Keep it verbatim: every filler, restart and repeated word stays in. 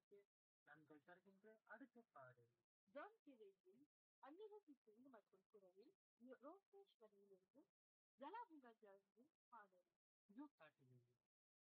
நிகழ்ச்சிக்கு நண்பர்கள் தருகின்ற அடுத்த பாடல் ஜான் திரையில் அன்னிவசி சிங் மற்றும் குரலில் ரோகேஸ்வரியிலிருந்து ஜலாபுங்கா ஜாஸ்மின் பாடல் யூ காட்டிலே